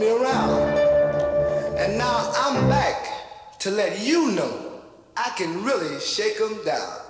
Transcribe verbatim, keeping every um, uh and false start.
me around. And now I'm back to let you know I can really shake 'em down.